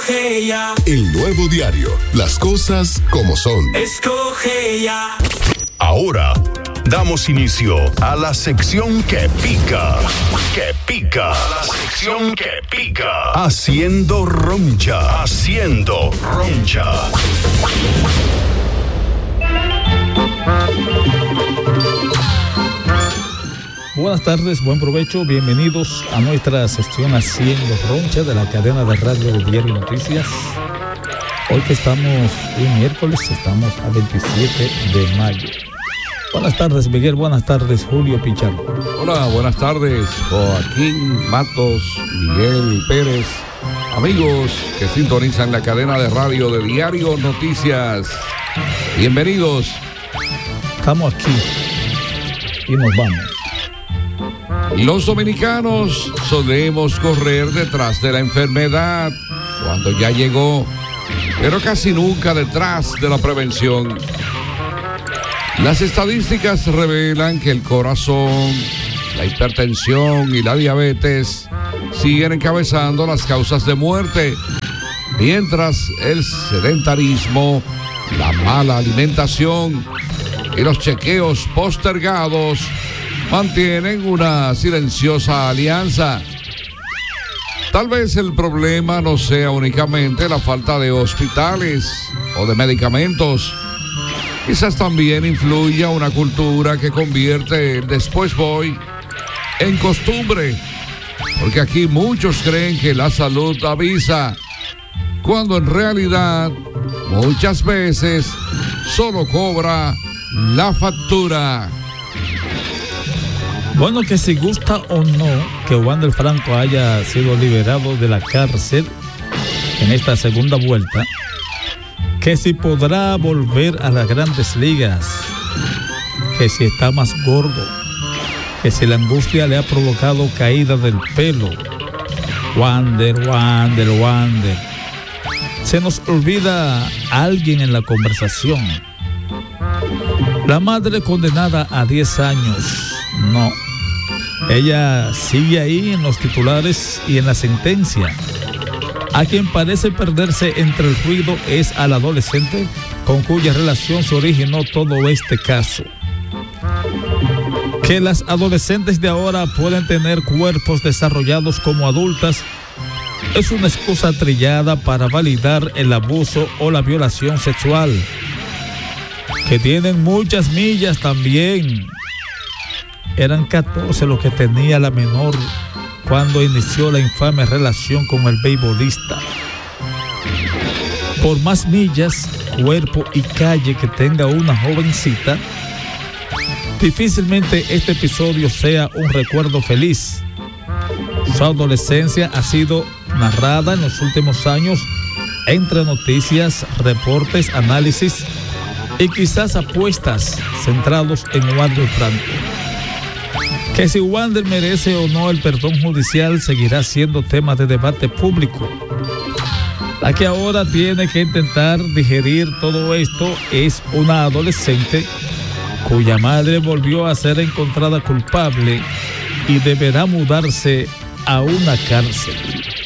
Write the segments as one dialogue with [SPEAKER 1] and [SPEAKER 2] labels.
[SPEAKER 1] Escoge ya.
[SPEAKER 2] El Nuevo Diario. Las cosas como son.
[SPEAKER 1] Escoge ya.
[SPEAKER 3] Ahora damos inicio a la sección que pica. Que pica. La sección que pica. Haciendo roncha. Haciendo roncha.
[SPEAKER 4] Buenas tardes, buen provecho, bienvenidos a nuestra sección Haciendo Roncha de la cadena de radio de Diario Noticias. Hoy que estamos un miércoles, estamos a 27 de mayo. Buenas tardes, Miguel, buenas tardes, Julio Pichardo.
[SPEAKER 5] Hola, buenas tardes, Joaquín Matos, Miguel Pérez, amigos que sintonizan la cadena de radio de Diario Noticias. Bienvenidos.
[SPEAKER 4] Estamos aquí y nos vamos.
[SPEAKER 5] Los dominicanos solemos correr detrás de la enfermedad cuando ya llegó, pero casi nunca detrás de la prevención. Las estadísticas revelan que el corazón, la hipertensión y la diabetes siguen encabezando las causas de muerte, mientras el sedentarismo, la mala alimentación y los chequeos postergados mantienen una silenciosa alianza. Tal vez el problema no sea únicamente la falta de hospitales o de medicamentos. Quizás también influya una cultura que convierte el después voy en costumbre, porque aquí muchos creen que la salud avisa, cuando en realidad muchas veces solo cobra la factura.
[SPEAKER 4] Bueno, que si gusta o no que Wander Franco haya sido liberado de la cárcel en esta segunda vuelta, que si podrá volver a las grandes ligas, que si está más gordo, que si la angustia le ha provocado caída del pelo. Wander. Se nos olvida alguien en la conversación. La madre condenada a 10 años. No. Ella sigue ahí en los titulares y en la sentencia. A quien parece perderse entre el ruido es al adolescente con cuya relación se originó todo este caso. Que las adolescentes de ahora pueden tener cuerpos desarrollados como adultas es una excusa trillada para validar el abuso o la violación sexual. Que tienen muchas millas también. Eran 14 lo que tenía la menor cuando inició la infame relación con el beisbolista. Por más millas, cuerpo y calle que tenga una jovencita, difícilmente este episodio sea un recuerdo feliz. Su adolescencia ha sido narrada en los últimos años entre noticias, reportes, análisis y quizás apuestas centrados en Wander Franco. Que si Wander merece o no el perdón judicial seguirá siendo tema de debate público. La que ahora tiene que intentar digerir todo esto es una adolescente cuya madre volvió a ser encontrada culpable y deberá mudarse a una cárcel.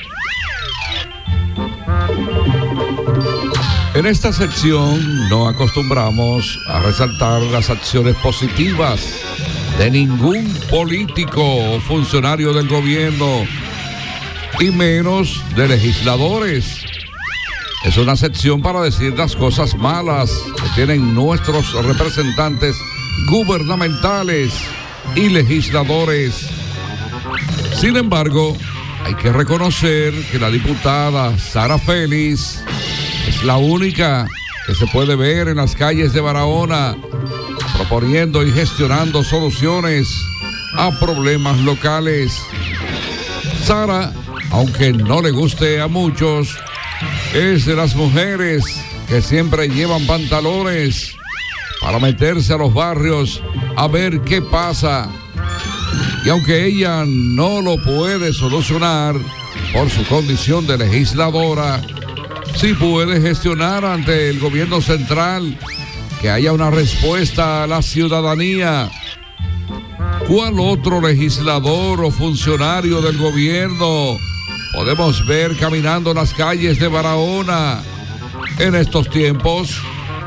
[SPEAKER 5] En esta sección no acostumbramos a resaltar las acciones positivas de ningún político o funcionario del gobierno, y menos de legisladores. Es una sección para decir las cosas malas que tienen nuestros representantes gubernamentales y legisladores. Sin embargo, hay que reconocer que la diputada Sara Félix es la única que se puede ver en las calles de Barahona proponiendo y gestionando soluciones a problemas locales. Sara, aunque no le guste a muchos, es de las mujeres que siempre llevan pantalones para meterse a los barrios a ver qué pasa. Y aunque ella no lo puede solucionar por su condición de legisladora, sí puede gestionar ante el gobierno central que haya una respuesta a la ciudadanía. ¿Cuál otro legislador o funcionario del gobierno podemos ver caminando las calles de Barahona en estos tiempos.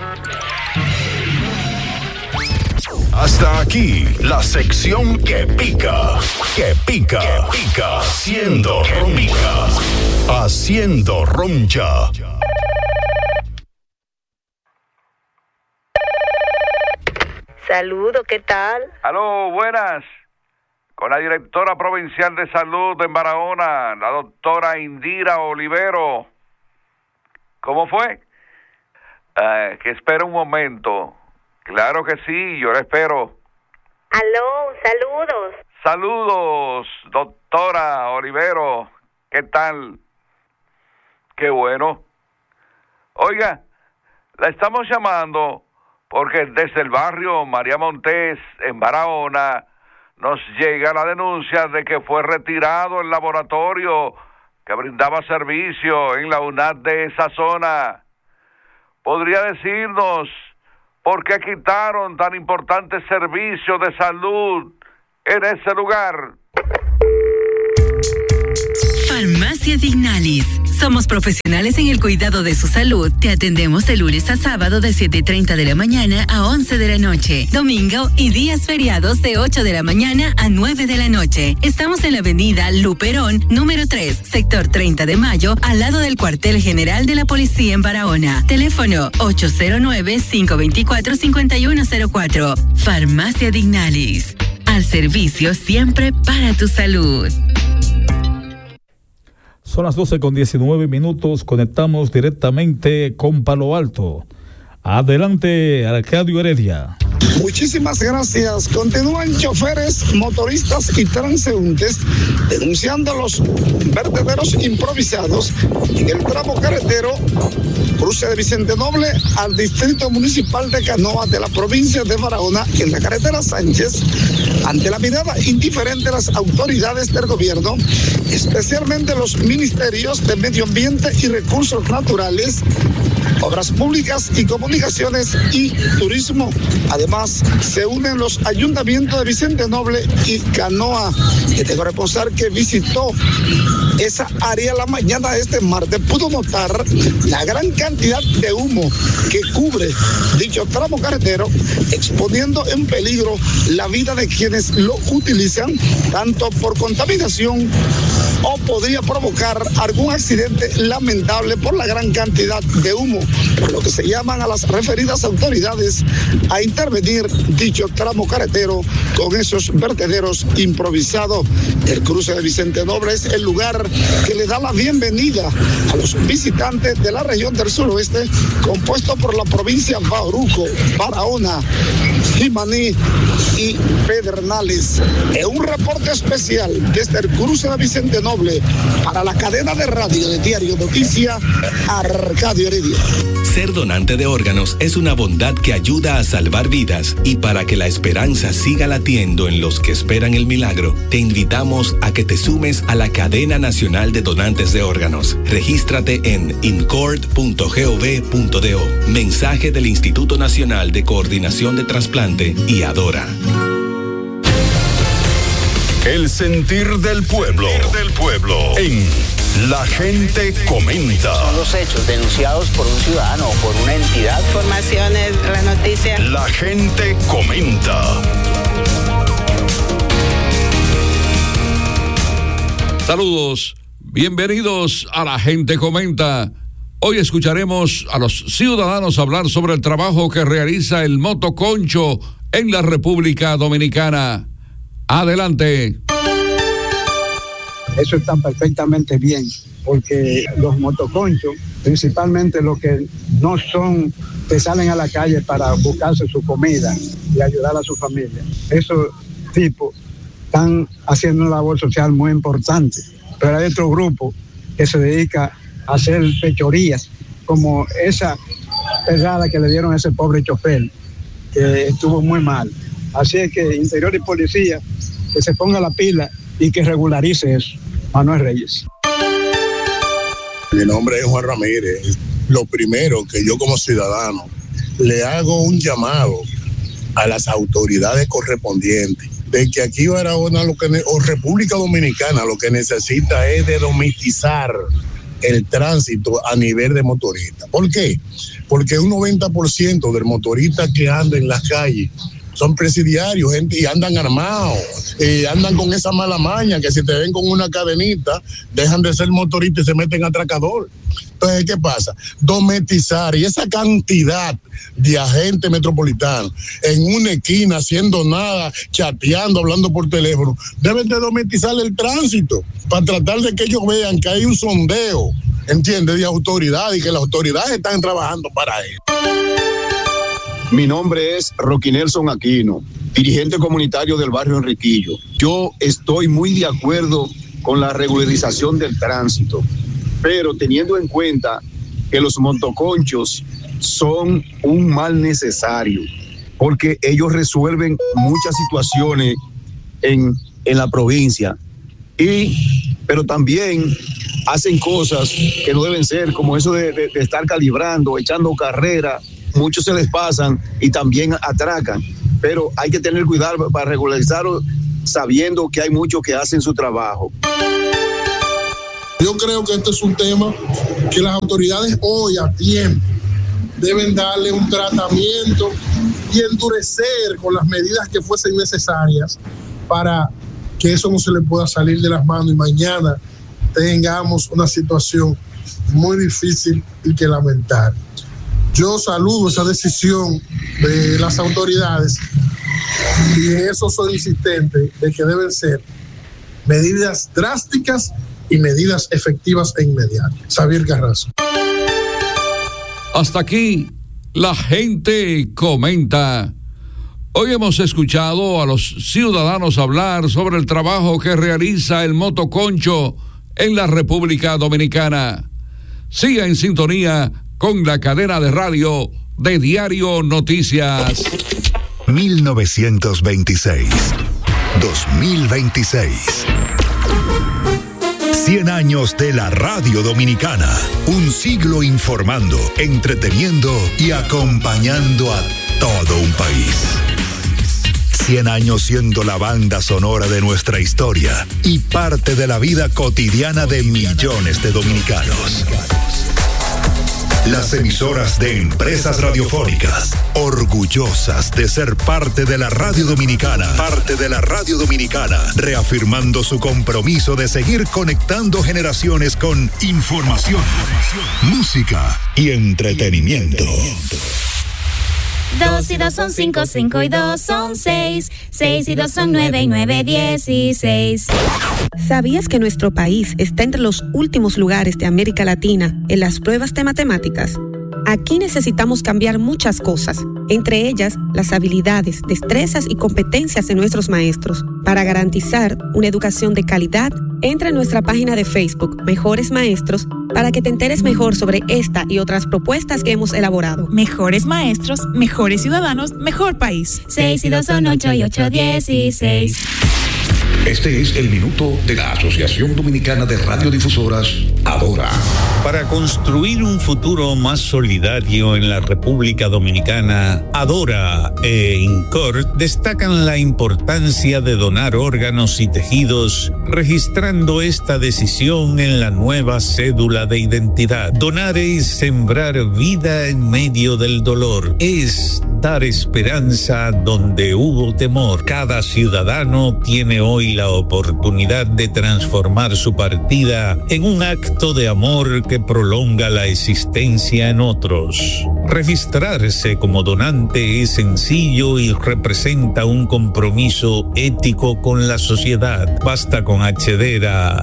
[SPEAKER 3] Hasta aquí la sección que pica, que pica, que pica, haciendo roncha, haciendo roncha.
[SPEAKER 1] Saludo, ¿qué tal?
[SPEAKER 6] Aló, buenas. Con la directora provincial de salud en Barahona, la doctora Indira Olivero. ¿Cómo fue? Que espera un momento. Claro que sí, yo la espero.
[SPEAKER 1] Aló, saludos.
[SPEAKER 6] Saludos, doctora Olivero. ¿Qué tal? Qué bueno. Oiga, la estamos llamando porque desde el barrio María Montés, en Barahona, nos llega la denuncia de que fue retirado el laboratorio que brindaba servicio en la UNAD de esa zona. ¿Podría decirnos por qué quitaron tan importante servicio de salud en ese lugar?
[SPEAKER 7] Farmacia Dignalis. Somos profesionales en el cuidado de su salud. Te atendemos de lunes a sábado de 7:30 de la mañana a 11 de la noche. Domingo y días feriados de 8 de la mañana a 9 de la noche. Estamos en la avenida Luperón, número 3, sector 30 de Mayo, al lado del cuartel general de la policía en Barahona. Teléfono 809-524-5104. Farmacia Dignalis. Al servicio siempre para tu salud.
[SPEAKER 4] Son las 12:19. Conectamos directamente con Palo Alto. Adelante, Arcadio Heredia.
[SPEAKER 8] Muchísimas gracias. Continúan choferes, motoristas y transeúntes denunciando los vertederos improvisados en el tramo carretero cruce de Vicente Noble al distrito municipal de Canoa de la provincia de Barahona, en la carretera Sánchez, ante la mirada indiferente de las autoridades del gobierno, especialmente los ministerios de Medio Ambiente y Recursos Naturales, Obras Públicas y Comunicaciones y Turismo. Además, se unen los ayuntamientos de Vicente Noble y Canoa. Que tengo que reposar que visitó esa área la mañana de este martes, pudo notar la gran cantidad de humo que cubre dicho tramo carretero, exponiendo en peligro la vida de quienes lo utilizan, tanto por contaminación o podría provocar algún accidente lamentable por la gran cantidad de humo, por lo que se llaman a las referidas autoridades a intervenir dicho tramo carretero con esos vertederos improvisados. El cruce de Vicente Noble es el lugar que le da la bienvenida a los visitantes de la región del suroeste, compuesto por la provincia Bauruco, Barahona, Jimaní y Pedernales. En un reporte especial desde el cruce de Vicente Noble para la cadena de radio de Diario Noticia, Arcadio Heredia.
[SPEAKER 9] Ser donante de órganos es una bondad que ayuda a salvar vidas, y para que la esperanza siga latiendo en los que esperan el milagro, te invitamos a que te sumes a la Cadena Nacional de Donantes de Órganos. Regístrate en incord.gov.do. Mensaje del Instituto Nacional de Coordinación de Trasplante y Adora.
[SPEAKER 3] El sentir del pueblo. En La Gente Comenta.
[SPEAKER 10] Son los hechos denunciados por un ciudadano o por una entidad.
[SPEAKER 1] Informaciones, las noticias.
[SPEAKER 3] La Gente Comenta.
[SPEAKER 5] Saludos, bienvenidos a La Gente Comenta. Hoy escucharemos a los ciudadanos hablar sobre el trabajo que realiza el motoconcho en la República Dominicana. Adelante.
[SPEAKER 11] Eso está perfectamente bien, porque los motoconchos, principalmente los que no son, que salen a la calle para buscarse su comida y ayudar a su familia, esos tipos están haciendo una labor social muy importante. Pero hay otro grupo que se dedica a hacer fechorías, como esa pegada que le dieron a ese pobre chofer, que estuvo muy mal. Así es que Interior y Policía, que se ponga la pila y que regularice eso. Manuel Reyes.
[SPEAKER 2] Mi nombre es Juan Ramírez. Lo primero que yo como ciudadano le hago un llamado a las autoridades correspondientes de que aquí Barahona o República Dominicana lo que necesita es de domestizar el tránsito a nivel de motoristas. ¿Por qué? Porque un 90% del motorista que anda en las calles son presidiarios, gente, y andan armados, andan con esa mala maña que si te ven con una cadenita, dejan de ser motoristas y se meten a atracador. Entonces, ¿qué pasa? Domestizar, y esa cantidad de agentes metropolitanos en una esquina haciendo nada, chateando, hablando por teléfono, deben de domestizar el tránsito para tratar de que ellos vean que hay un sondeo, ¿entiendes?, de autoridad y que las autoridades están trabajando para eso.
[SPEAKER 12] Mi nombre es Rocky Nelson Aquino, dirigente comunitario del barrio Enriquillo. Yo estoy muy de acuerdo con la regularización del tránsito, pero teniendo en cuenta que los motoconchos son un mal necesario, porque ellos resuelven muchas situaciones en la provincia, pero también hacen cosas que no deben ser, como eso de estar calibrando, echando carrera. Muchos se les pasan y también atracan, pero hay que tener cuidado para regularizarlo, sabiendo que hay muchos que hacen su trabajo.
[SPEAKER 13] Yo creo que este es un tema que las autoridades hoy a tiempo deben darle un tratamiento y endurecer con las medidas que fuesen necesarias para que eso no se le pueda salir de las manos y mañana tengamos una situación muy difícil y que lamentar. Yo saludo esa decisión de las autoridades y en eso soy insistente de que deben ser medidas drásticas y medidas efectivas e inmediatas. Xavier Carrasco.
[SPEAKER 5] Hasta aquí, la gente comenta. Hoy hemos escuchado a los ciudadanos hablar sobre el trabajo que realiza el motoconcho en la República Dominicana. Siga en sintonía con la cadena de radio de Diario Noticias.
[SPEAKER 3] 1926, 2026. 100 años de la radio dominicana. Un siglo informando, entreteniendo y acompañando a todo un país. 100 años siendo la banda sonora de nuestra historia y parte de la vida cotidiana de millones de dominicanos. Las emisoras de Empresas Radiofónicas, orgullosas de ser parte de la radio dominicana, reafirmando su compromiso de seguir conectando generaciones con información, música y entretenimiento.
[SPEAKER 14] 2 y 2 son 5, 5 y 2 son 6, 6 y 2 son 9 y 9, 16.
[SPEAKER 15] ¿Sabías que nuestro país está entre los últimos lugares de América Latina en las pruebas de matemáticas? Aquí necesitamos cambiar muchas cosas, entre ellas las habilidades, destrezas y competencias de nuestros maestros. Para garantizar una educación de calidad, entra en nuestra página de Facebook, Mejores Maestros, para que te enteres mejor sobre esta y otras propuestas que hemos elaborado.
[SPEAKER 16] Mejores maestros, mejores ciudadanos, mejor país.
[SPEAKER 14] 6 y 2 son 8 y 8, 16.
[SPEAKER 3] Este es el minuto de la Asociación Dominicana de Radiodifusoras, Adora.
[SPEAKER 17] Para construir un futuro más solidario en la República Dominicana, Adora e INCOR destacan la importancia de donar órganos y tejidos, registrando esta decisión en la nueva cédula de identidad. Donar es sembrar vida en medio del dolor, es dar esperanza donde hubo temor. Cada ciudadano tiene hoy la oportunidad de transformar su partida en un acto de amor que prolonga la existencia en otros. Registrarse como donante es sencillo y representa un compromiso ético con la sociedad. Basta con acceder a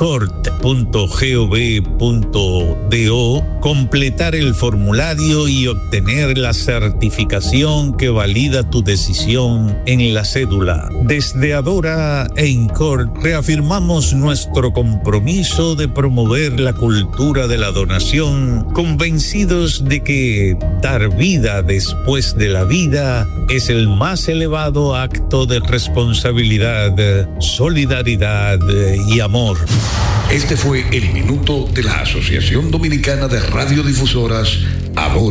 [SPEAKER 17] incort.gov.do, completar el formulario y obtener la certificación que valida tu decisión en la cédula. Desde Adora e INCOR reafirmamos nuestro compromiso de promover la cultura de la donación, convencidos de que dar vida después de la vida es el más elevado acto de responsabilidad, solidaridad y amor.
[SPEAKER 3] Este fue el minuto de la Asociación Dominicana de Radiodifusoras, Adora.